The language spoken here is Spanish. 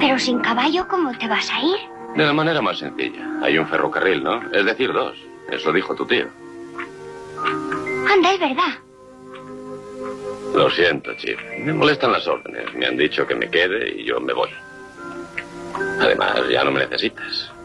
Pero sin caballo, ¿cómo te vas a ir? De la manera más sencilla. Hay un ferrocarril, ¿no? Es decir, dos. Eso dijo tu tío. Anda, es verdad. Lo siento, Chip. Me molestan las órdenes. Me han dicho que me quede y yo me voy. Además, ya no me necesitas.